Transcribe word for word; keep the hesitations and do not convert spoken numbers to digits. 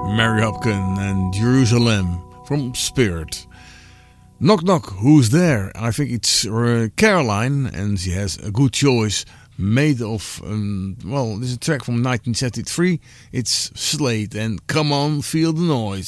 Mary Hopkin and Jerusalem from Spirit. Knock knock, who's there? I think it's uh, Caroline, and she has a good choice made of, um, well, this is a track from nineteen seventy-three. It's Slade and Come On, Feel the Noise.